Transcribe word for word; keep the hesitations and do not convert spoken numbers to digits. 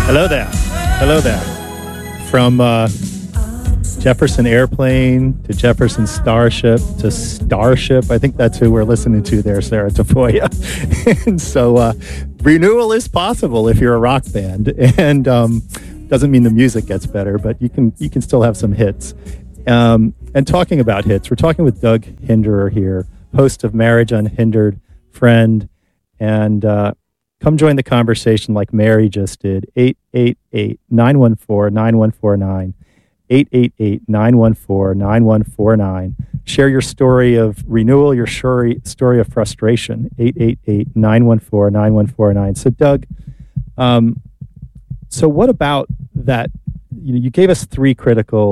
Hello there. Hello there. From uh, Jefferson Airplane to Jefferson Starship to Starship. I think that's who we're listening to there, Sarah Tafoya. And so uh, renewal is possible if you're a rock band. And um, doesn't mean the music gets better, but you can you can still have some hits. Um, and talking about hits, we're talking with Doug Hinderer here, host of Marriage Unhindered, friend, and uh, come join the conversation like Mary just did. eight eight eight, nine one four, nine one four nine. eight eight eight, nine one four, nine one four nine. Share your story of renewal, your story, story of frustration. eight eight eight, nine one four, nine one four nine. So, Doug, um, so what about that? You know, you gave us three critical